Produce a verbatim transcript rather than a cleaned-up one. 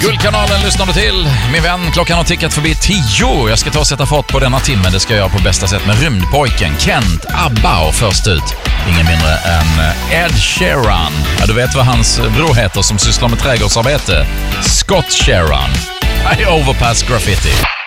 Guldkanalen lyssnar du till. Min vän, klockan har tickat förbi tio. Jag ska ta och sätta fart på denna timmen. Det ska jag göra på bästa sätt med rymdpojken Kent ABBA. Och först ut, ingen mindre än Ed Sheeran. Ja, du vet vad hans bror heter som sysslar med trädgårdsarbete. Scott Sheeran. I overpass graffiti.